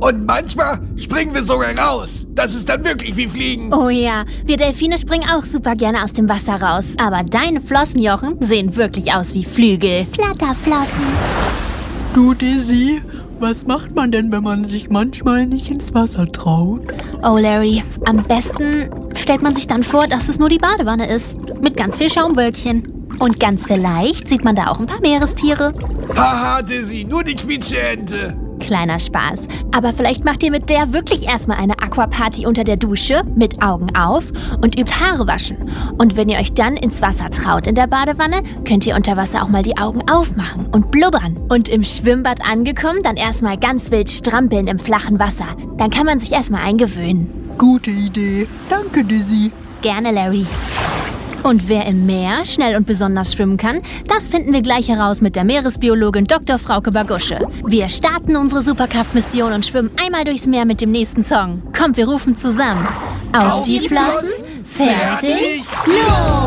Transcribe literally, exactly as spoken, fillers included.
Und manchmal springen wir sogar raus. Das ist dann wirklich wie Fliegen. Oh ja, wir Delfine springen auch super gerne aus dem Wasser raus. Aber deine Flossen, Jochen, sehen wirklich aus wie Flügel. Flatterflossen. Du, Dizzy, was macht man denn, wenn man sich manchmal nicht ins Wasser traut? Oh, Larry, am besten stellt man sich dann vor, dass es nur die Badewanne ist. Mit ganz viel Schaumwölkchen. Und ganz vielleicht sieht man da auch ein paar Meerestiere. Haha, Dizzy, nur die Quietscheente. Kleiner Spaß. Aber vielleicht macht ihr mit der wirklich erstmal eine Aquaparty unter der Dusche, mit Augen auf und übt Haare waschen. Und wenn ihr euch dann ins Wasser traut in der Badewanne, könnt ihr unter Wasser auch mal die Augen aufmachen und blubbern. Und im Schwimmbad angekommen, dann erstmal ganz wild strampeln im flachen Wasser. Dann kann man sich erstmal eingewöhnen. Gute Idee. Danke, Dizzy. Gerne, Larry. Und wer im Meer schnell und besonders schwimmen kann, das finden wir gleich heraus mit der Meeresbiologin Doktor Frauke Bagusche. Wir starten unsere Superkraftmission und schwimmen einmal durchs Meer mit dem nächsten Song. Kommt, wir rufen zusammen. Auf, Auf die, die Flossen, Flossen, fertig, los!